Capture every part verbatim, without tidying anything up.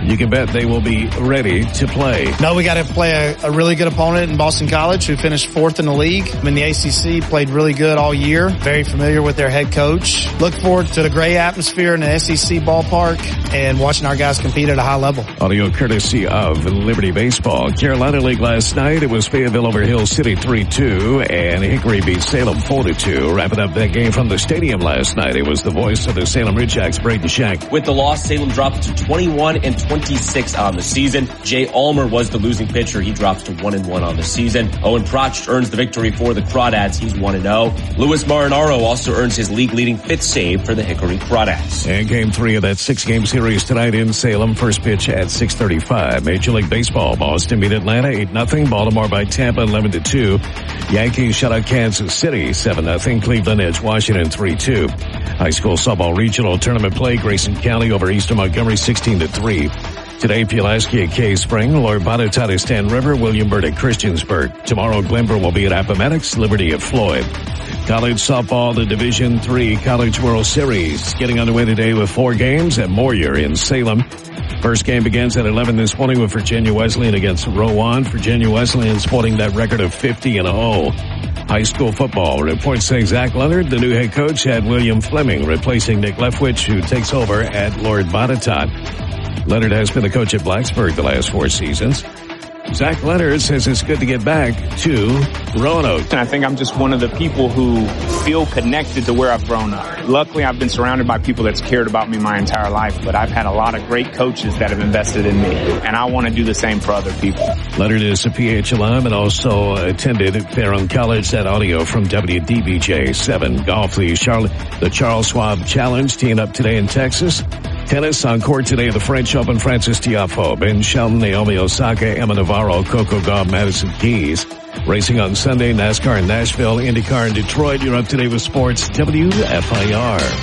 you can bet they will be ready to play. No, we got to play a, a really good opponent in Boston College, who finished fourth in the league. In the A C C, played really good all year. Very familiar with their head coach. Look forward to the great atmosphere in the S E C ballpark and watching our guys compete at a high level. Audio courtesy of Liberty Baseball. Carolina League last night, it was Fayetteville over Hill City three two, and Hickory beat Salem four to two. Wrapping up that game from the stadium last night, it was the voice of the Salem Ridgecks, Braden Shank. With the loss, Salem dropped to twenty-one and twenty-six on the season. Jay Ulmer was the losing pitcher. He drops to one and one on the season. Owen Proch earns the victory for the Crawdads. He's one and oh. Louis Marinaro also earns his league-leading fifth save for the Hickory Crawdads. And game three of that six-game series tonight in Salem. First pitch at six thirty-five. Major League Baseball. Boston beat Atlanta eight nothing. Baltimore by Tampa eleven to two. Yankees shut out Kansas City seven nothing. Cleveland edged Washington three two. High school softball regional tournament play. Grayson County over Eastern Montgomery sixteen to three. Today, Pulaski at Cave Spring, Lord Botetourt at Stand River, Williamburg at Christiansburg. Tomorrow, Glenboro will be at Appomattox, Liberty at Floyd. College softball, the Division three College World Series, getting underway today with four games at Moyer in Salem. First game begins at eleven this morning with Virginia Wesleyan against Rowan. Virginia Wesleyan sporting that record of fifty and oh. High school football. Reports say Zach Leonard, the new head coach, had William Fleming replacing Nick Leftwich, who takes over at Lord Botetourt. Leonard has been the coach at Blacksburg the last four seasons. Zach Leonard says it's good to get back to Roanoke. I think I'm just one of the people who feel connected to where I've grown up. Luckily, I've been surrounded by people that's cared about me my entire life, but I've had a lot of great coaches that have invested in me, and I want to do the same for other people. Leonard is a P H alum and also attended Fairham College. That audio from W D B J seven. Golf, the Charlotte, the Charles Schwab Challenge teeing up today in Texas. Tennis on court today, the French Open, Francis Tiafoe, Ben Shelton, Naomi Osaka, Emma Navarro, Coco Gauff, Madison Keys. Racing on Sunday, NASCAR in Nashville, IndyCar in Detroit. You're up to date with sports, W F I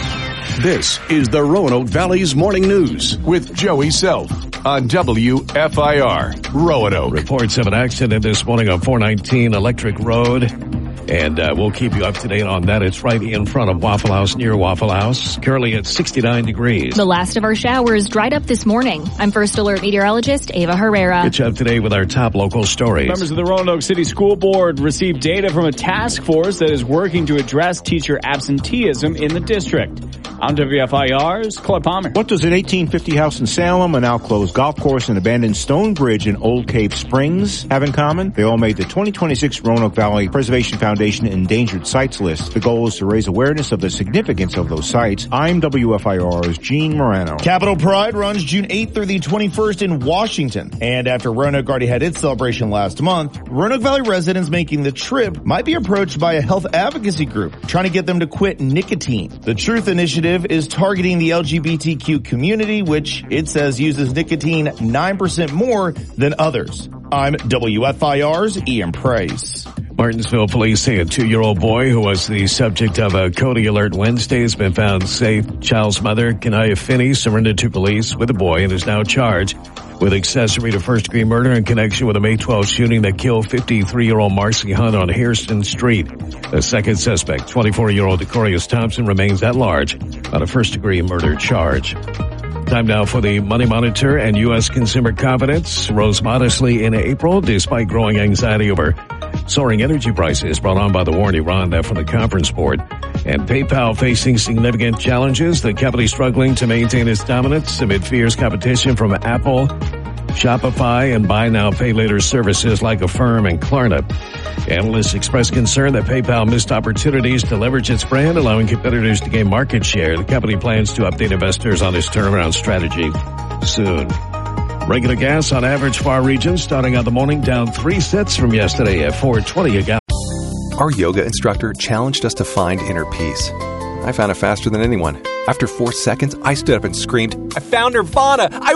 R. This is the Roanoke Valley's Morning News with Joey Self on W F I R, Roanoke. Reports of an accident this morning on four nineteen Electric Road. And uh, we'll keep you up to date on that. It's right in front of Waffle House, near Waffle House. Currently at sixty-nine degrees. The last of our showers dried up this morning. I'm First Alert meteorologist Ava Herrera. Get you up to date with our top local stories. Members of the Roanoke City School Board received data from a task force that is working to address teacher absenteeism in the district. I'm W F I R's Clay Palmer. What does an eighteen fifty house in Salem, a now closed golf course, and abandoned stone bridge in Old Cave Springs have in common? They all made the twenty twenty-six Roanoke Valley Preservation Foundation Endangered Sites list. The goal is to raise awareness of the significance of those sites. I'm W F I R's Gene Morano. Capitol Pride runs June eighth through the twenty-first in Washington. And after Roanoke already had its celebration last month, Roanoke Valley residents making the trip might be approached by a health advocacy group trying to get them to quit nicotine. The Truth Initiative is targeting the L G B T Q community, which it says uses nicotine nine percent more than others. I'm W F I R's Ian Price. Martinsville police say a two-year-old boy who was the subject of a Cody Alert Wednesday has been found safe. Child's mother, Kanaya Finney, surrendered to police with the boy and is now charged with accessory to first-degree murder in connection with a May twelfth shooting that killed fifty-three-year-old Marcy Hunt on Hairston Street. The second suspect, twenty-four-year-old Decorius Thompson, remains at large on a first-degree murder charge. Time now for the Money Monitor, and U S consumer confidence rose modestly in April despite growing anxiety over soaring energy prices brought on by the war in Iran. That from the Conference Board. And PayPal facing significant challenges. The company struggling to maintain its dominance amid fierce competition from Apple, Shopify, and buy now, pay later services like Affirm and Klarna. Analysts express concern that PayPal missed opportunities to leverage its brand, allowing competitors to gain market share. The company plans to update investors on its turnaround strategy soon. Regular gas on average for our region starting out the morning down three cents from yesterday at four twenty a gallon. Our yoga instructor challenged us to find inner peace. I found it faster than anyone. After four seconds, I stood up and screamed, "I found Nirvana! I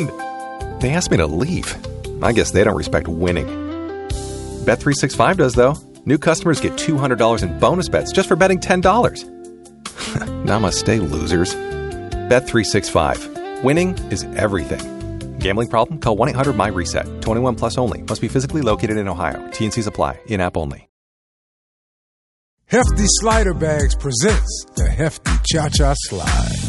win!" They asked me to leave. I guess they don't respect winning. Bet three sixty-five does, though. New customers get two hundred dollars in bonus bets just for betting ten dollars. Namaste, losers. Bet three sixty-five. Winning is everything. Gambling problem? Call one eight hundred my reset. twenty-one plus only. Must be physically located in Ohio. T and C's apply. In-app only. Hefty Slider Bags presents the Hefty Cha-Cha Slide.